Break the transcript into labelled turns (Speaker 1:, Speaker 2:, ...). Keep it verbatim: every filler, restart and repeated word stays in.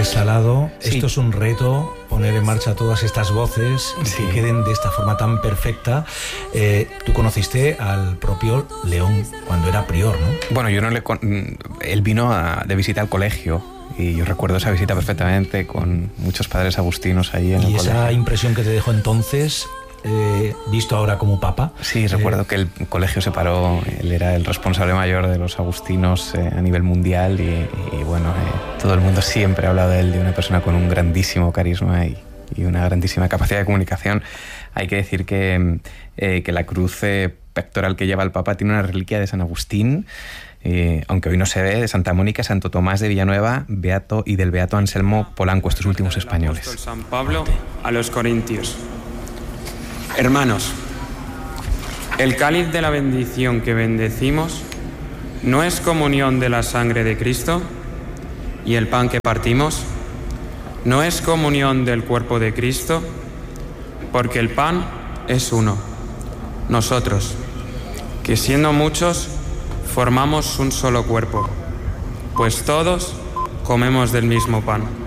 Speaker 1: Salado,
Speaker 2: Sí.
Speaker 1: Esto es un reto, poner en marcha todas estas voces
Speaker 2: Sí.
Speaker 1: que queden de esta forma tan perfecta. Eh, tú conociste al propio León cuando era prior, ¿no?
Speaker 2: Bueno, yo no le... Con... Él vino a... de visita al colegio y yo recuerdo esa visita perfectamente con muchos padres agustinos allí en
Speaker 1: Y
Speaker 2: el
Speaker 1: esa
Speaker 2: colegio.
Speaker 1: impresión que te dejó entonces, eh, visto ahora como papa.
Speaker 2: Sí, recuerdo
Speaker 1: eh,
Speaker 2: que el colegio se paró, él era el responsable mayor de los agustinos eh, a nivel mundial y, y bueno, eh, todo el mundo siempre ha hablado de él, de una persona con un grandísimo carisma y, y una grandísima capacidad de comunicación. Hay que decir que, eh, que la cruz eh, pectoral que lleva el Papa tiene una reliquia de San Agustín, eh, aunque hoy no se ve, de Santa Mónica, Santo Tomás de Villanueva, Beato y del Beato Anselmo Polanco, estos últimos españoles.
Speaker 3: San Pablo a los Corintios. Hermanos, el cáliz de la bendición que bendecimos no es comunión de la sangre de Cristo, y el pan que partimos no es comunión del cuerpo de Cristo, porque el pan es uno. Nosotros, que siendo muchos, formamos un solo cuerpo, pues todos comemos del mismo pan.